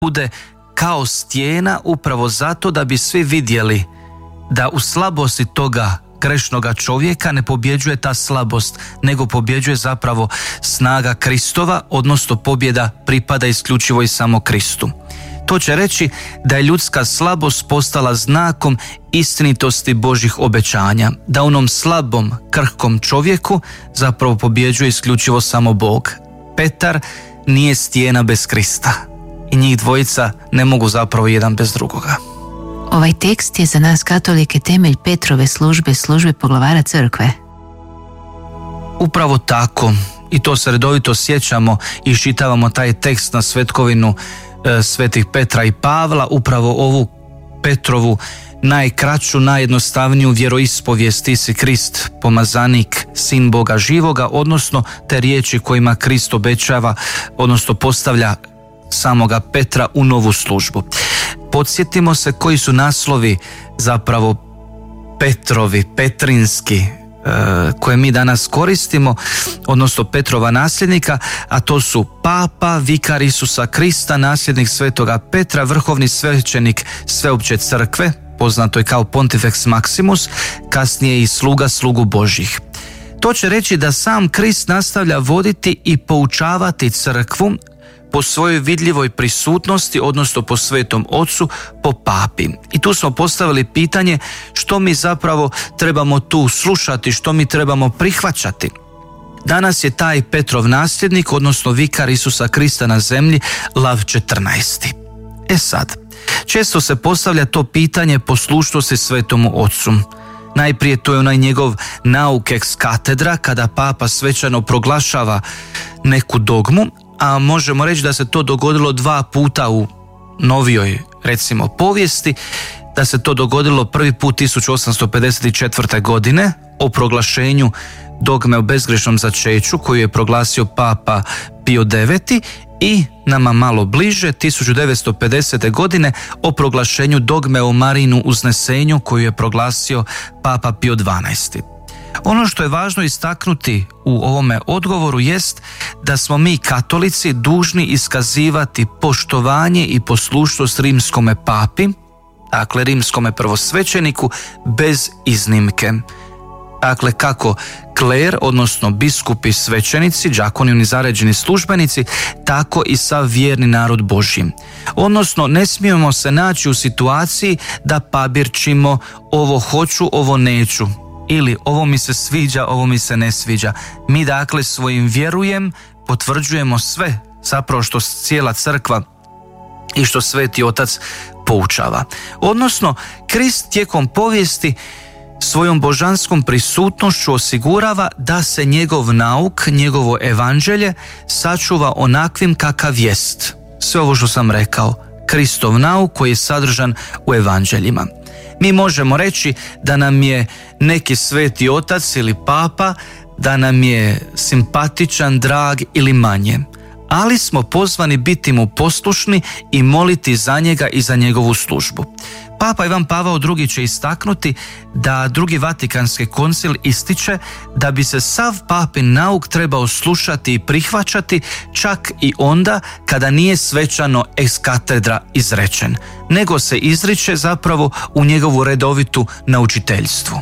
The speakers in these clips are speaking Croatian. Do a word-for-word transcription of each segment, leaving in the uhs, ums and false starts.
bude kao stijena upravo zato da bi svi vidjeli da u slabosti toga grešnoga čovjeka ne pobjeđuje ta slabost, nego pobjeđuje zapravo snaga Kristova, odnosno pobjeda pripada isključivo i samo Kristu. To će reći da je ljudska slabost postala znakom istinitosti Božjih obećanja, da onom slabom, krhkom čovjeku zapravo pobjeđuje isključivo samo Bog. Petar nije stijena bez Krista i njih dvojica ne mogu zapravo jedan bez drugoga. Ovaj tekst je za nas katolike temelj Petrove službe, službe poglavara crkve. Upravo tako, i to se redovito sjećamo i iščitavamo taj tekst na svetkovinu e, svetih Petra i Pavla, upravo ovu Petrovu najkraću, najjednostavniju vjeroispovijest: ti si Krist, pomazanik, sin Boga živoga, odnosno te riječi kojima Krist obećava, odnosno postavlja samoga Petra u novu službu. Podsjetimo se koji su naslovi zapravo Petrovi, Petrinski, koje mi danas koristimo, odnosno Petrova nasljednika, a to su Papa, vikar Isusa Krista, nasljednik svetoga Petra, vrhovni svećenik sveopće crkve, poznato je kao Pontifex Maximus, kasnije i sluga slugu Božjih. To će reći da sam Krist nastavlja voditi i poučavati crkvu po svojoj vidljivoj prisutnosti, odnosno po svetom ocu, po papi. I tu smo postavili pitanje što mi zapravo trebamo tu slušati, što mi trebamo prihvaćati. Danas je taj Petrov nasljednik, odnosno vikar Isusa Krista na zemlji, Lav četrnaesti. E sad, često se postavlja to pitanje poslušnosti svetomu ocu. Najprije to je onaj njegov nauk ex katedra, kada papa svečano proglašava neku dogmu, a možemo reći da se to dogodilo dva puta u novijoj, recimo, povijesti, da se to dogodilo prvi put tisuću osamsto pedeset četvrte. godine o proglašenju dogme o bezgrešnom začeću koju je proglasio papa Pio deveti i nama malo bliže tisuću devetsto pedesete. godine o proglašenju dogme o Marijinu uznesenju koju je proglasio papa Pio dvanaesti. Ono što je važno istaknuti u ovome odgovoru jest da smo mi katolici dužni iskazivati poštovanje i poslušnost rimskome papi, dakle rimskome prvosvećeniku, bez iznimke. Dakle, kako kler, odnosno biskupi, svećenici, đakoni, oni zaređeni službenici, tako i sav vjerni narod Božji. Odnosno, ne smijemo se naći u situaciji da pabirčimo ovo hoću, ovo neću, ili ovo mi se sviđa, ovo mi se ne sviđa. Mi dakle svojim vjerujem potvrđujemo sve zapravo što cijela crkva i što Sveti Otac poučava. Odnosno, Krist tijekom povijesti svojom božanskom prisutnošću osigurava da se njegov nauk, njegovo evanđelje sačuva onakvim kakav jest. Sve ovo što sam rekao, Kristov nauk koji je sadržan u evanđeljima. Mi možemo reći da nam je neki Sveti Otac ili Papa, da nam je simpatičan, drag ili manje, ali smo pozvani biti mu poslušni i moliti za njega i za njegovu službu. Papa Ivan Pavao drugi će istaknuti da drugi Vatikanski koncil ističe da bi se sav papin nauk trebao slušati i prihvaćati čak i onda kada nije svečano ex katedra izrečen, nego se izriče zapravo u njegovu redovitu naučiteljstvu.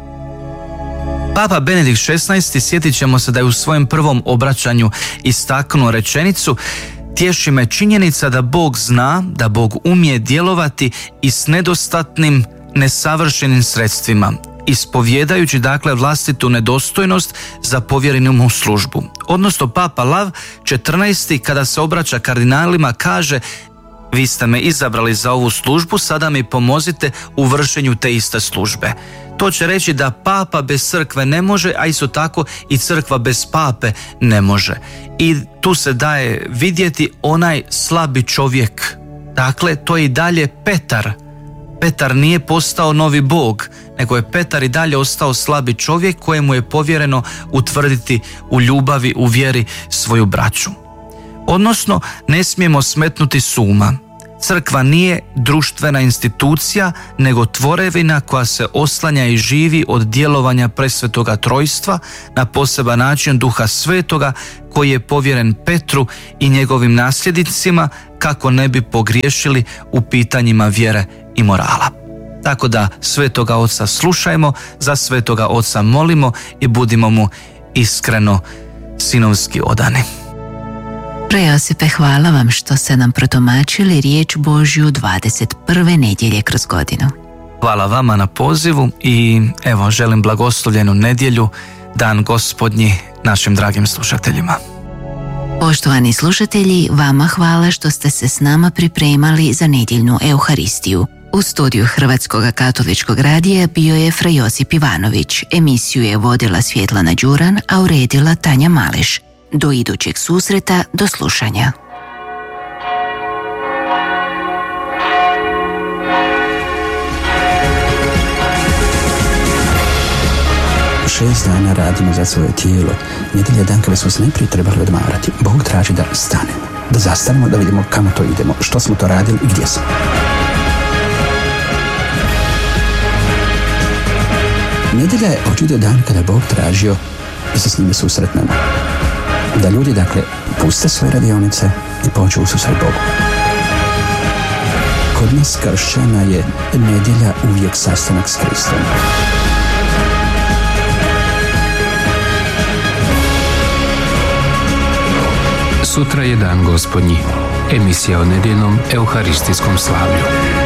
Papa Benedikt šesnaesti, sjetit ćemo se da je u svojem prvom obraćanju istaknuo rečenicu: tješi me činjenica da Bog zna, da Bog umije djelovati i s nedostatnim, nesavršenim sredstvima, ispovjedajući dakle vlastitu nedostojnost za povjerenu mu službu. Odnosno, Papa Lav četrnaesti kada se obraća kardinalima kaže: vi ste me izabrali za ovu službu, sada mi pomozite u vršenju te iste službe. To će reći da papa bez crkve ne može, a isto tako i crkva bez pape ne može. I tu se daje vidjeti onaj slabi čovjek. Dakle, to je i dalje Petar. Petar nije postao novi Bog, nego je Petar i dalje ostao slabi čovjek kojemu je povjereno utvrditi u ljubavi, u vjeri svoju braću. Odnosno, ne smijemo smetnuti s uma. Crkva nije društvena institucija, nego tvorevina koja se oslanja i živi od djelovanja presvetoga trojstva na poseban način Duha Svetoga koji je povjeren Petru i njegovim nasljednicima kako ne bi pogriješili u pitanjima vjere i morala. Tako da Svetoga Oca slušajmo, za Svetoga Oca molimo i budimo mu iskreno sinovski odani. Prejosipe, hvala vam što ste nam protumačili riječ Božju dvadeset prve nedjelje kroz godinu. Hvala vama na pozivu i evo želim blagoslovljenu nedjelju, dan Gospodnji našim dragim slušateljima. Poštovani slušatelji, vama hvala što ste se s nama pripremali za nedjeljnu Euharistiju. U studiju Hrvatskog katoličkog radija bio je fra Josip Ivanović. Emisiju je vodila Svjetlana Đuran, a uredila Tanja Maleš. Do idućeg susreta, do slušanja. Šest dana radimo za svoje tijelo. Nedjelja je dan kada smo se najprije trebali odmarati. Bog traži da stanemo, da zastanemo, da vidimo kamo to idemo, što smo to radili i gdje smo. Nedjelja je očito dan kada je Bog tražio da se s njime susretnemo. Da ljudi, dakle, puste svoje radionice i pođu u susret Bogu. Kod nas kršćana je nedjelja uvijek sastanak s Kristom. Sutra je dan Gospodnji, emisija o nedjeljnom euharistijskom slavlju.